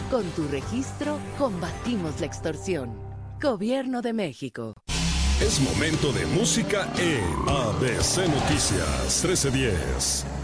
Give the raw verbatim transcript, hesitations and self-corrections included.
Con tu registro, combatimos la extorsión. Gobierno de México. Es momento de música en A B C Noticias trece diez.